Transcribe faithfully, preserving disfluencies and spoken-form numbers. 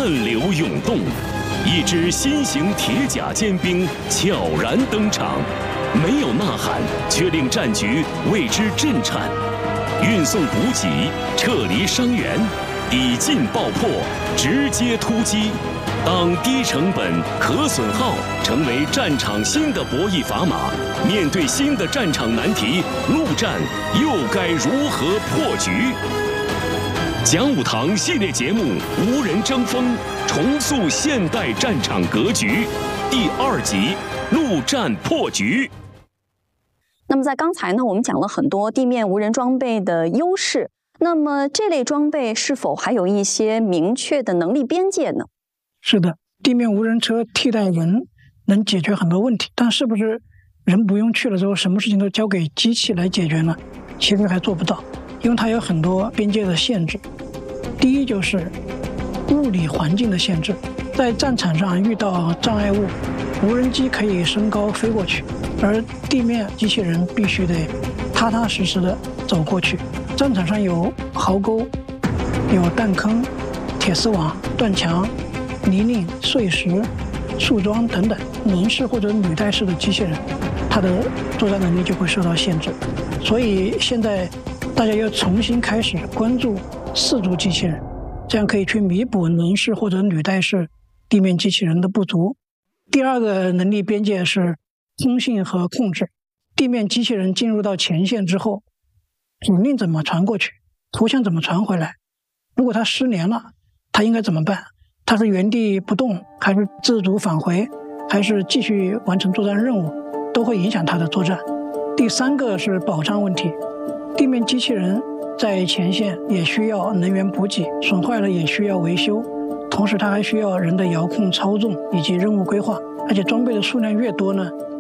暗流涌动，一支新型铁甲尖兵悄然登场，没有呐喊，却令战局为之震颤。运送补给，撤离伤员，抵近爆破，直接突击。当低成本、可损耗成为战场新的博弈砝码，面对新的战场难题，陆战又该如何破局？讲武堂系列节目《无人争锋》，重塑现代战场格局，第二集：陆战破局。 那么在刚才呢，我们讲了很多地面无人装备的优势。那么这类装备是否还有一些明确的能力边界呢？ 是的，地面无人车替代人能解决很多问题，但是不是人不用去了之后，什么事情都交给机器来解决呢？其实还做不到，因为它有很多边界的限制。第一就是物理环境的限制，在战场上遇到障碍物，无人机可以升高飞过去，而地面机器人必须得踏踏实实的走过去。战场上有壕沟、有弹坑、铁丝网、断墙、泥泞、碎石、树桩等等，轮式或者履带式的机器人，它的作战能力就会受到限制。所以现在大家要重新开始关注四足机器人，这样可以去弥补轮式或者履带式地面机器人的不足。第二个能力边界是通信和控制。地面机器人进入到前线之后，指令怎么传过去，图像怎么传回来，如果它失联了，它应该怎么办？它是原地不动，还是自主返回，还是继续完成作战任务，都会影响它的作战。第三个是保障问题，地面机器人在前线也需要能源补给，损坏了也需要维修，同时它还需要人的遥控操纵以及任务规划，而且装备的数量越多呢，